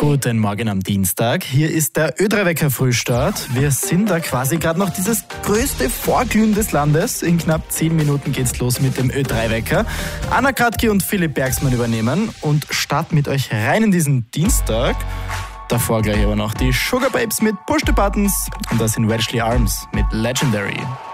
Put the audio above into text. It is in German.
Guten Morgen am Dienstag. Hier ist der Ö3-Wecker Frühstart. Wir sind da quasi gerade noch dieses größte Vorglühen des Landes. In knapp 10 Minuten geht's los mit dem Ö3-Wecker. Anna Kratky und Philipp Bergsmann übernehmen und starten mit euch rein in diesen Dienstag. Davor gleich aber noch die Sugar Babes mit Push the Buttons und das sind Wedgley Arms mit Legendary.